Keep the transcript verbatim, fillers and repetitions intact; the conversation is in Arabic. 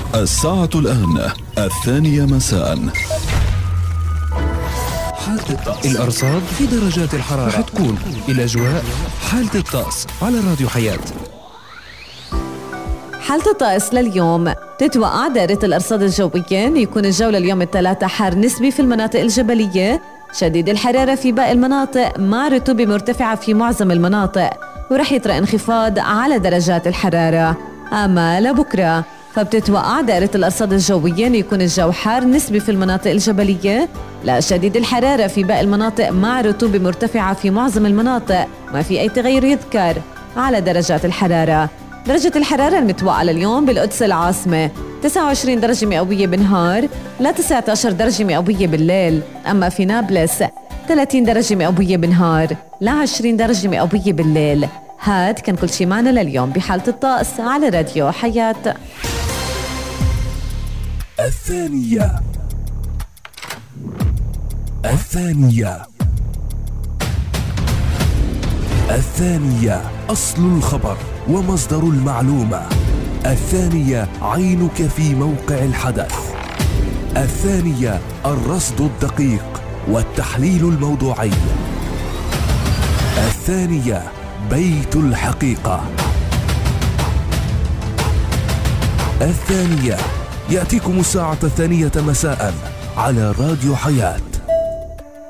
الساعة الآن الثانية مساء. حالة الطقس، الأرصاد في درجات الحرارة رح تكون الأجواء حالة الطقس على راديو حياة. حالة الطقس لليوم تتوقع دائرة الأرصاد الجوية أن يكون الجو لليوم الثلاثاء حار نسبي في المناطق الجبلية، شديد الحرارة في باقي المناطق مع رطوبة مرتفعة في معظم المناطق، ورح يطرأ انخفاض على درجات الحرارة. أما لبكرة فبتتوقع دائرة الأرصاد الجوية أن يكون الجو حار نسبي في المناطق الجبلية، لا شديد الحرارة في باقي المناطق مع رطوبة مرتفعة في معظم المناطق، ما في أي تغير يذكر على درجات الحرارة. درجة الحرارة المتوقعة لليوم بالقدس العاصمة تسعة وعشرين درجة مئوية بالنهار ل تسعة عشر درجة مئوية بالليل، أما في نابلس ثلاثين درجة مئوية بالنهار ل عشرين درجة مئوية بالليل. هاد كان كل شي معنا لليوم بحالة الطقس على راديو حياة. الثانية الثانية الثانية أصل الخبر ومصدر المعلومة. الثانية عينك في موقع الحدث. الثانية الرصد الدقيق والتحليل الموضوعي. الثانية بيت الحقيقة. الثانية يأتيكم الساعة الثانية مساء على راديو حياة.